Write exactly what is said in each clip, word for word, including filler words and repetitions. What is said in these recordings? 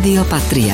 Rádio Patria.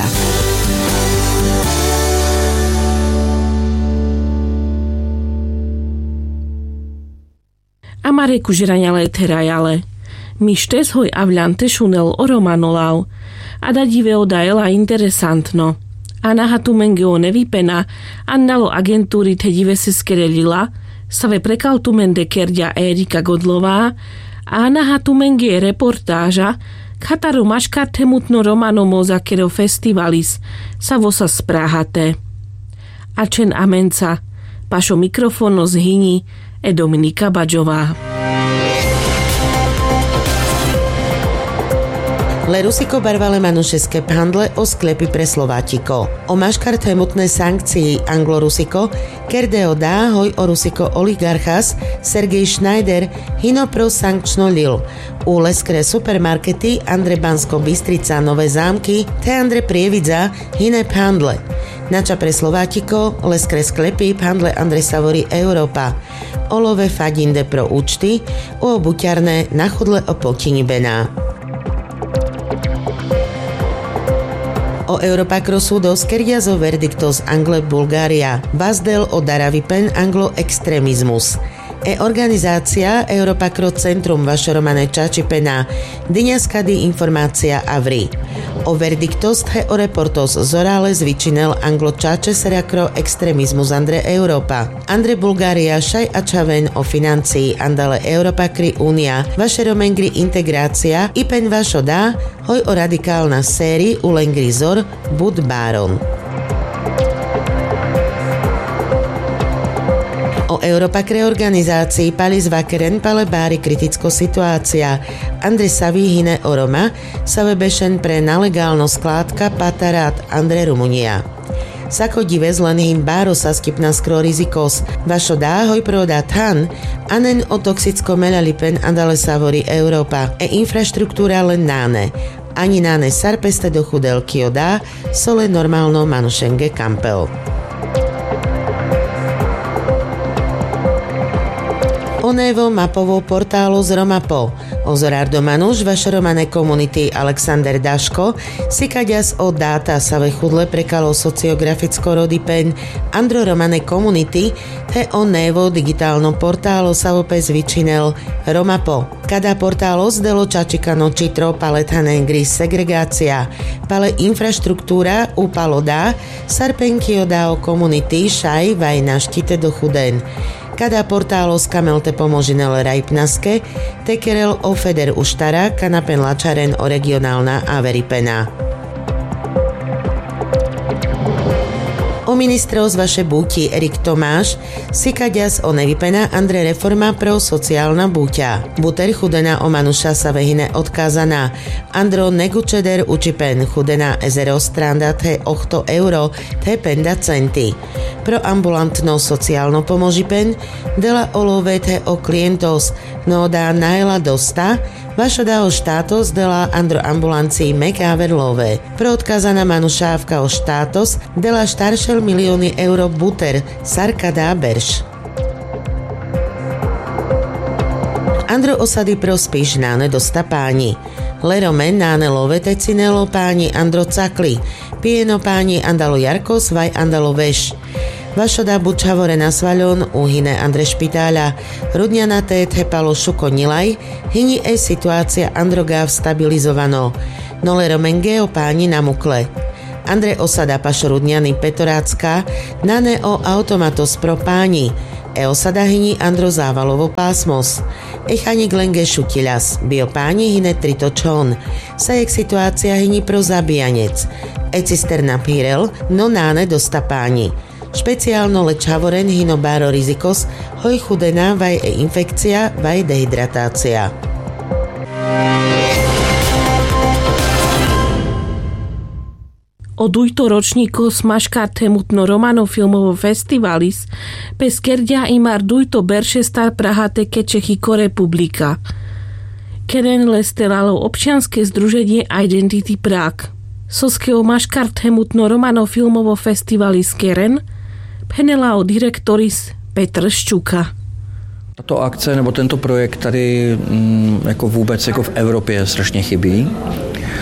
Amare kužraniale terajale. Mi šteshoj avljante šunel o romanolav. A da diveo da ela interesantno. A nahatu mengeo nevipena, annalo agentúry te dive se skerelila, save prekaltumende kerdia Erika Godlová, a nahatu menge reportáža, kataru maškarte mutno romano mozakero festivalis, savo sa spráhate. A čen amenca, pašo mikrofono zhyni, e Dominika Baďová. Le Rusiko barvale manušeské handle o sklepy pre Slováčiko. O maškarte mutné sankcii Anglo-Rusiko, kerdeo dá hoj o Rusiko oligarchas Sergej Schneider hino pro sankčno lil. U leskre supermarkety Andre Bansko Bystrica Nové Zámky te Andre Prievidza hine handle. Nača pre Slováčiko leskre sklepy handle Andre Savory Európa. Olove fadinde pro účty, o buťarné na chudle o Potini Bená. O Europacrossu dos kerdiazo verdictos Angle Bulgária, vazdel o daravipen anglo extremismus. E organizácia Europacro Centrum vašoromane čačipena, dyňaskady informácia avri. O verdictos he o reportos zorale zvičinel anglo čače serakro extremismus Andre Europa. Andre Bulgária šaj a čaven o financii andale Europacri Unia, vašeromengri integrácia i pen vašo dá, hoj o radikálna sérii u lengri zor bud baron. O Europacre organizácii Palis Vakeren pale bári kriticko situácia. Andre Saví hine o Roma, save bešen pre nelegálno skládka Patarát Andre Rumunia. Sako divez len hin báro sa skipna skro rizikos. Vašo dá hoj proda tan, anen o toxicko melalipen andale Savory Európa. E infraštruktúra len náne. Ani náne sarpeste do chudelky odá, sole normálno manušenge kampel. Onevo mapovo portálo z Romapo. Ozorardo Manuš, vašeromane komunity Alexander Daško, sikadias o dáta save chudle prekalo sociograficko rodipen Andro Romane komunity, te onevo digitálno portálo savope zvičinel Romapo. Kada portálo zdelo čačikano čitro paletane gris segregácia, pale infraštruktúra upalo dá, sarpenkio dá o komunity šaj vaj naštite do chuden. Kada portálo skamelte pomožinel rajpnaske, tekerel o feder uštara, kanapen lačaren o regionálna averipena. O ministrov z vaše búti Erik Tomáš, sikadias o nevipena Andre reforma pro sociálna búťa. Buter chudena o manuša sa vehine odkázaná. Andro negučeder učipen chudena ezero stranda te ochto euro te penda centi. Pro ambulantno sociálno pomožipen dela olove te o klientos no dá naela dosta, vašo dá o štátos dela andro ambulancii mekáver love. Pro odkázaná manušávka o štátos dela štaršel milióny euro buter sarka dá berš. Andro osady pro spíš náne dosta páni. Lerome náne love te cinelo páni Andro cakli. Pieno páni andalo Jarkos vaj andalo veš. Vašoda bučavore na svaľon uhine Andre Špitáľa. Rudňana tét hepalo šuko nilaj, hini e situácia Androgáv stabilizovano. Nole romenge o páni na mukle. Andre osada pašo Rudňany Petorácka, nane o automatos pro páni. E osada hini Andro závalovo pásmos. Echani glenge šutilas, bio páni hine tritočón. Sajek situácia hini pro zabíjanec. E cisterna pírel, no náne dosta páni. Špeciálno lečavoren hino báro rizikos, hoj chudená vaj e infekcia, vaj dehydratácia. Od ujto ročníko smaškarte mutno romano filmovo festivalis, pes kerdia imar dujto berše star prahate kečechiko republika. Keren lestelalo občianske združenie Identity Prague. Soskeo maškarte mutno romano filmovo festivalis Keren, penelao direktoris Petr Ščuka. Tato akce nebo tento projekt tady mm, jako vůbec jako v Evropě strašně chybí.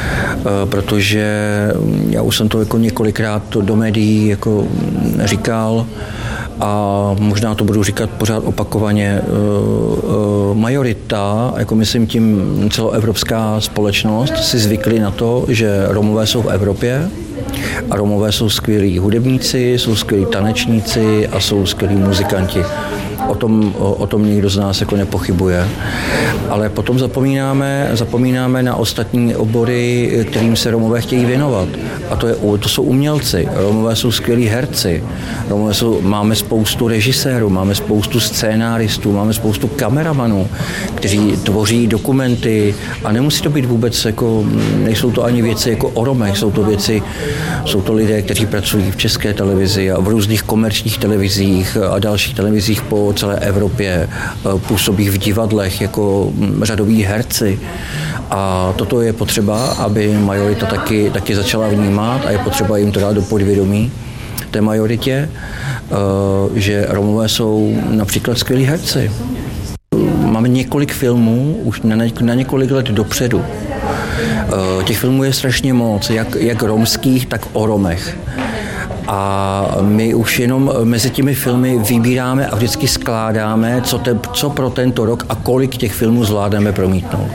protože já už jsem to jako několikrát do médií jako říkal a možná to budu říkat pořád opakovaně. Majorita, jako myslím tím celoevropská společnost, si zvykli na to, že Romové jsou v Evropě a Romové jsou skvělí hudebníci, jsou skvělí tanečníci a jsou skvělí muzikanti. O tom, o, o tom nikdo z nás jako nepochybuje. Ale potom zapomínáme, zapomínáme na ostatní obory, kterým se Romové chtějí věnovat. A to, je, to jsou umělci. Romové jsou skvělí herci. Romové jsou, máme spoustu režisérů, máme spoustu scénáristů, máme spoustu kameramanů, kteří tvoří dokumenty a nemusí to být vůbec jako, nejsou to ani věci jako o Romech, jsou to věci, jsou to lidé, kteří pracují v České televizi a v různých komerčních televizích a dalších televizích po celé Evropě, působí v divadlech jako řadoví herci. A toto je potřeba, aby majorita taky, taky začala vnímat a je potřeba jim to dát do podvědomí té majoritě, že Romové jsou například skvělí herci. Máme několik filmů už na, na několik let dopředu. Těch filmů je strašně moc, jak, jak romských, tak o Romech. A my už jenom mezi těmi filmy vybíráme a vždycky skládáme, co, te, co pro tento rok a kolik těch filmů zvládneme promítnout.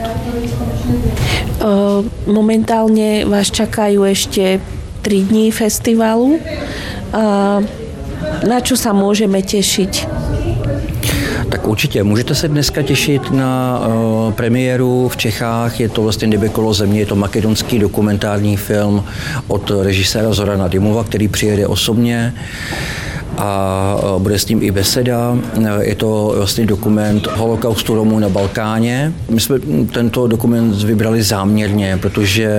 Momentálne vás čakajú ešte tri dní festivalu. Na čo sa môžeme tešiť? Tak určitě. Můžete se dneska těšit na uh, premiéru v Čechách. Je to vlastně Nebe kolo země, je to makedonský dokumentární film od režiséra Zorana Dymova, který přijede osobně a bude s tím i beseda. Je to vlastně dokument holokaustu Romů na Balkáně. My jsme tento dokument vybrali záměrně, protože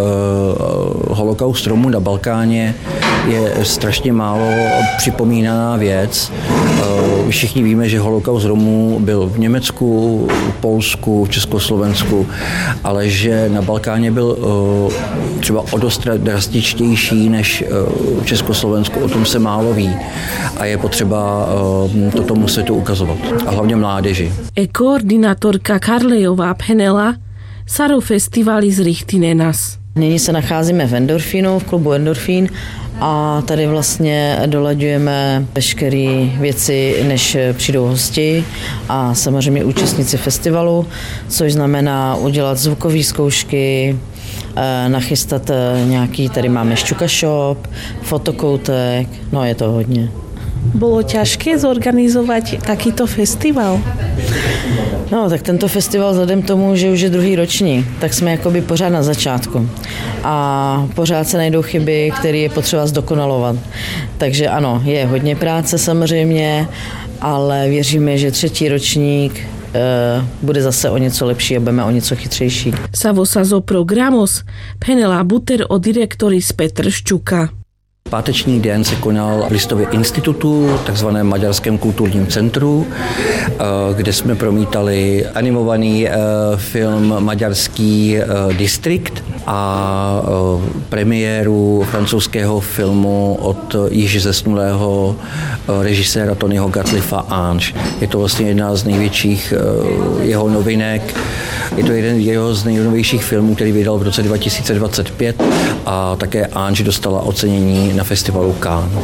uh, holokaust Romů na Balkáně je strašně málo připomínaná věc. Uh, všichni víme, že holokaust Romů byl v Německu, v Polsku, v Československu, ale že na Balkáně byl uh, třeba o dost drastičtější než uh, v Československu. O tom se málo ví. A je potřeba uh, to tomu světu ukazovat. A hlavně mládeži. E koordinátorka Karlejová Penela Saro festivali z Richtinenas. Nyní se nacházíme v Endorfínu, v klubu Endorfín a tady vlastně dolaďujeme veškeré věci, než přijdou hosti a samozřejmě účastníci festivalu, což znamená udělat zvukové zkoušky, nachystat nějaký, tady máme šťuka shop, fotokoutek, no je to hodně. Bolo ťažké zorganizovať takýto festival? No, tak tento festival vzhledem tomu, že už je druhý ročník, tak jsme jakoby pořád na začátku. A pořád se najdou chyby, které je potřeba zdokonalovat. Takže ano, je hodně práce samozřejmě, ale věříme, že třetí ročník e, bude zase o něco lepší a budeme o něco chytřejší. Savo sa zo programos Penela Buter o direktoris Petr Šťuka. Páteční den se konal v Listově institutu, takzvaném Maďarském kulturním centru, kde jsme promítali animovaný film Maďarský distrikt a premiéru francouzského filmu od již zesnulého režiséra Tonyho Gatlifa Ange. Je to vlastně jedna z největších jeho novinek. Je to jeden jeho z nejnovějších filmů, který vydal v roce dva tisíce dvacet pět a také Ange dostala ocenění na festivalu Cannes.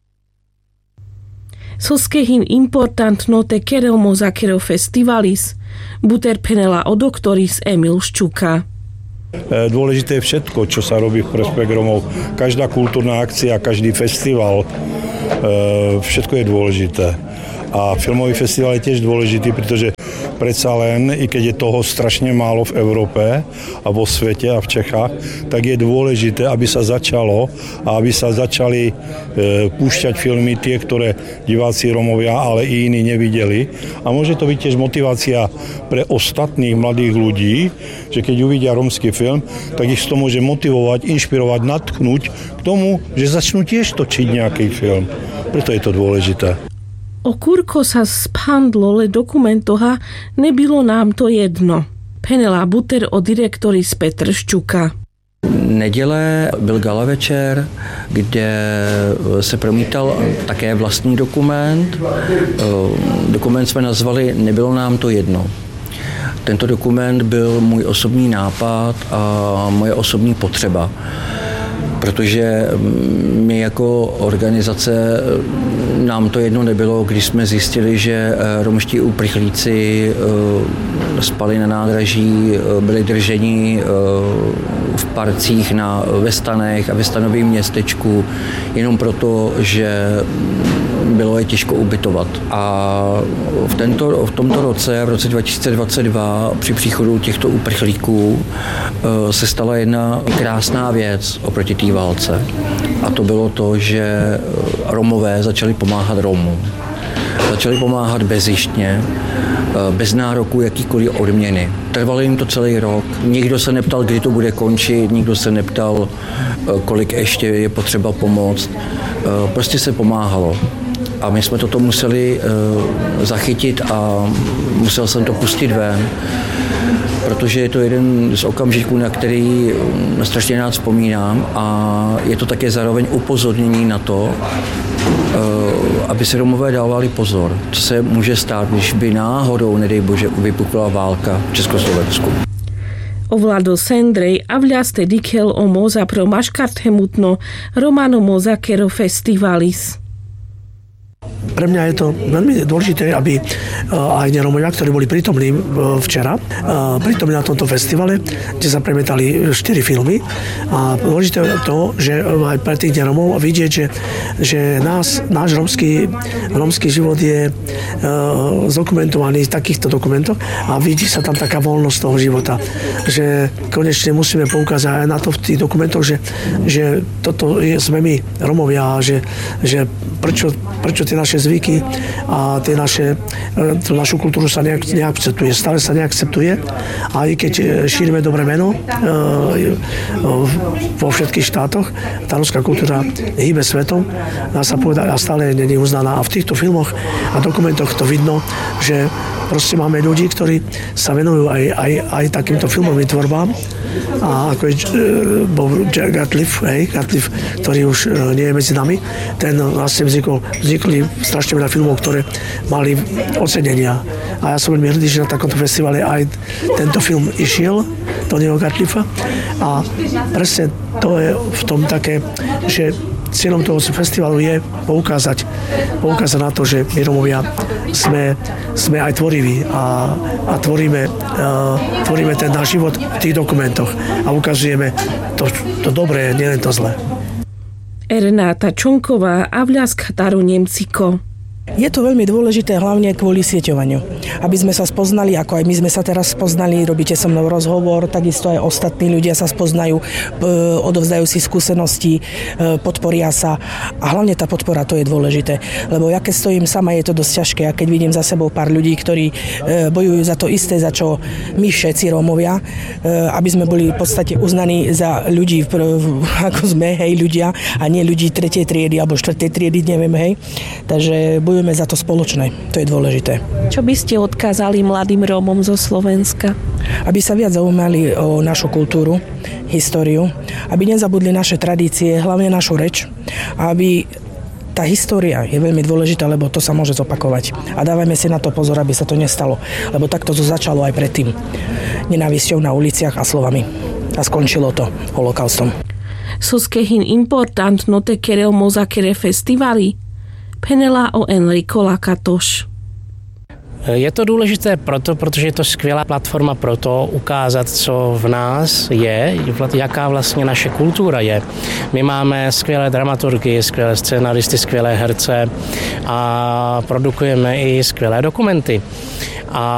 Soskehin importantno te kerelmo zakero festivalis, Buter Penela o doktoris Emil Šťuka. Dôležité je všetko, čo sa robí v prospech Romov. Každá kultúrna akcia, každý festival, všetko je dôležité. A filmový festival je tiež dôležitý, pretože predsa len, i keď je toho strašne málo v Európe a vo svete a v Čechách, tak je dôležité, aby sa začalo a aby sa začali e, púšťať filmy tie, ktoré diváci Romovia, ale i iní nevideli. A môže to byť tiež motivácia pre ostatných mladých ľudí, že keď uvidia romský film, tak ich to môže motivovať, inšpirovať, natknúť k tomu, že začnú tiež točiť nejaký film. Preto je to dôležité. Okurko sa spandlo le dokumentoha, nebylo nám to jedno. Penela Buter o direktoris Petr Šťuka. Neděle byl gala večer, kde se promítal také vlastní dokument. Dokument jsme nazvali Nebylo nám to jedno. Tento dokument byl můj osobní nápad a moje osobní potřeba, protože my jako organizace nám to jedno nebylo, když jsme zjistili, že romští uprchlíci spali na nádraží, byli drženi v parcích na Vestanech a ve stanovém městečku jenom proto, že bylo je těžko ubytovat. A v, tento, v tomto roce, v roce dva tisíce dvacet dva, při příchodu těchto uprchlíků se stala jedna krásná věc oproti té válce. A to bylo to, že Romové začali pomáhat Romům. Začali pomáhat bezištně, bez nároku jakýkoliv odměny. Trvalo jim to celý rok. Nikdo se neptal, kdy to bude končit, nikdo se neptal, kolik ještě je potřeba pomoct. Prostě se pomáhalo. A my jsme toto museli zachytit a musel jsem to pustit ven, protože je to jeden z okamžiků, na který strašně rád vzpomínám a je to také zároveň upozornění na to, aby si Romové dávali pozor, co se může stát, když by náhodou, nedej Bože, vypukla válka v Československu. Ovládol Sendrej a vľaste dikel o moza pro maškarthemutno Romano Mozakero Festivalis. Pre mňa je to veľmi dôležité, aby aj neromovia, ktorí boli prítomní včera, prítomní na tomto festivale, kde sa premietali štyri filmy. A dôležité je to, že aj pre tých neromov vidieť, že, že nás, náš romský, romský život je zdokumentovaný v takýchto dokumentoch a vidí sa tam taká voľnosť toho života. Že konečne musíme poukázať aj na to v tých dokumentoch, že, že toto je, sme my, Romovia, že, že prečo, prečo tie naše zvyky a tie naše, tú našu kultúru sa nejak, neakceptuje. Stále sa neakceptuje. A aj keď šírime dobré meno vo všetkých štátoch, tá ruská kultúra hýbe svetom, dá sa povedať, a stále nie je uznaná. A v týchto filmoch a dokumentoch to vidno, že proste máme ľudí, ktorí sa venujú aj, aj, aj takýmto filmovým tvorbám. A ako je bol Gatliff, hej, Gatliff, ktorý už nie je medzi nami, ten vlastne vznikol, vznikli strašne veľa filmov, ktoré mali ocenenia. A ja som veľmi hrdý, že na takomto festivale aj tento film išiel, Tonyho Gatliffa. A presne to je v tom také, že cieľom toho festivalu je poukázať, poukázať na to, že my Romovia sme, sme aj tvoriví a, a tvoríme, uh, tvoríme ten náš život v tých dokumentoch a ukazujeme to, to dobré, nielen to zlé. Renáta Čonková a Vľask Taru Nemciko. Je to veľmi dôležité hlavne kvôli sieťovaniu. Aby sme sa spoznali, ako aj my sme sa teraz spoznali, robíte so mnou rozhovor, takisto aj ostatní ľudia sa spoznajú, odovzdajú si skúsenosti, podporia sa a hlavne tá podpora, to je dôležité. Lebo ja keď stojím sama, je to dosť ťažké a keď vidím za sebou pár ľudí, ktorí bojujú za to isté, za čo my všetci Rómovia, aby sme boli v podstate uznaní za ľudí, ako sme, hej, ľudia a nie ľudí tretej triedy alebo štvrtej triedy, neviem, hej. Takže bojujeme za to spoločné, to je dôležité. Čo by ste odkázali mladým Rómom zo Slovenska? Aby sa viac zaujímali o našu kultúru, históriu, aby nezabudli naše tradície, hlavne našu reč, aby tá história je veľmi dôležitá, lebo to sa môže zopakovať. A dávajme si na to pozor, aby sa to nestalo, lebo takto to začalo aj predtým. Nenávisťou na uliciach a slovami. A skončilo to holokaustom. Soskehin important no te kerel mozakere festivali? Penela o Enrico Lakatos. Je to důležité proto, protože je to skvělá platforma pro to ukázat, co v nás je, jaká vlastně naše kultura je. My máme skvělé dramaturgy, skvělé scénaristy, skvělé herce a produkujeme i skvělé dokumenty. A